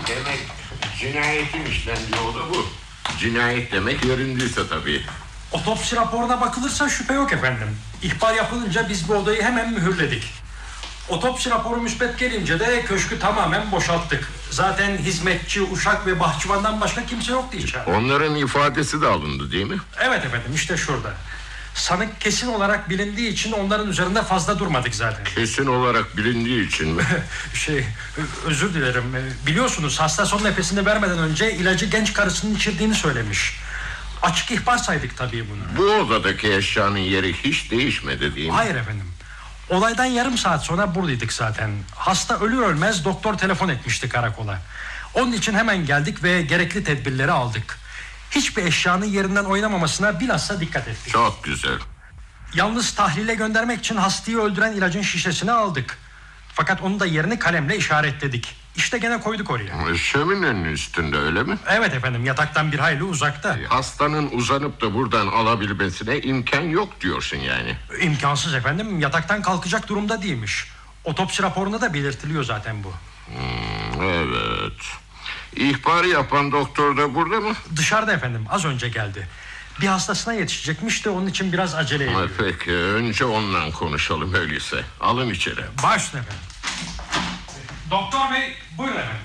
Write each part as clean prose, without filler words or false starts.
Demek cinayetin işlendiği o da bu. Cinayet demek yerindeyse tabii. Otopsi raporuna bakılırsa şüphe yok efendim. İhbar yapılınca biz bu odayı hemen mühürledik. Otopsi raporu müsbet gelince de köşkü tamamen boşalttık. Zaten hizmetçi, uşak ve bahçıvandan başka kimse yoktu içeride. Onların ifadesi de alındı değil mi? Evet efendim, işte şurada. Sanık kesin olarak bilindiği için onların üzerinde fazla durmadık zaten. Kesin olarak bilindiği için mi? Özür dilerim. Biliyorsunuz hasta son nefesini vermeden önce ilacı genç karısının içirdiğini söylemiş. Açık ihbar saydık tabii bunu. Bu odadaki eşyanın yeri hiç değişmedi değil mi? Hayır efendim. Olaydan yarım saat sonra buradaydık zaten. Hasta ölür ölmez doktor telefon etmişti karakola. Onun için hemen geldik ve gerekli tedbirleri aldık. Hiçbir eşyanın yerinden oynamamasına bilhassa dikkat ettik. Çok güzel. Yalnız tahlile göndermek için hastayı öldüren ilacın şişesini aldık. Fakat onu da yerini kalemle işaretledik. İşte gene koyduk oraya. Şöminenin üstünde öyle mi? Evet efendim, yataktan bir hayli uzakta. Hastanın uzanıp da buradan alabilmesine imkan yok diyorsun yani. İmkansız efendim, yataktan kalkacak durumda değilmiş. Otopsi raporunda da belirtiliyor zaten bu. Evet. İhbarı yapan doktor da burada mı? Dışarıda efendim, az önce geldi. Bir hastasına yetişecekmiş de onun için biraz acele ediyor. Peki, önce onunla konuşalım öyleyse. Alın içeri. Baş üstüne efendim. Doktor bey, buyurun efendim.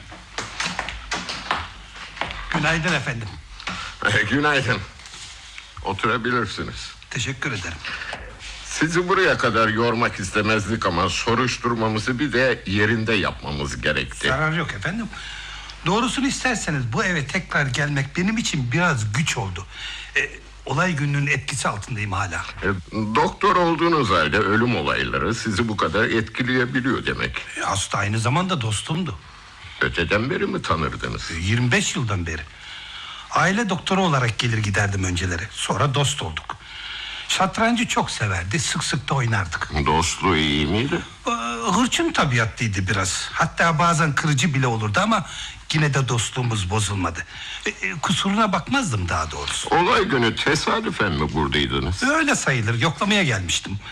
Günaydın efendim. Günaydın. Oturabilirsiniz. Teşekkür ederim. Sizi buraya kadar yormak istemezdik ama soruşturmamızı bir de yerinde yapmamız gerekti. Zarar yok efendim. Doğrusunu isterseniz bu eve tekrar gelmek benim için biraz güç oldu. Olay gününün etkisi altındayım hala. Doktor olduğunuz halde ölüm olayları sizi bu kadar etkileyebiliyor demek. Hasta aynı zamanda dostumdu. Öteden beri mi tanırdınız? 25 yıldan beri. Aile doktoru olarak gelir giderdim önceleri. Sonra dost olduk. Şatrancı çok severdi. Sık sık da oynardık. Dostluğu iyi miydi? Hırçın tabiatlıydı biraz. Hatta bazen kırıcı bile olurdu ama yine de dostluğumuz bozulmadı. Kusuruna bakmazdım daha doğrusu. Olay günü tesadüfen mi buradaydınız? Öyle sayılır. Yoklamaya gelmiştim.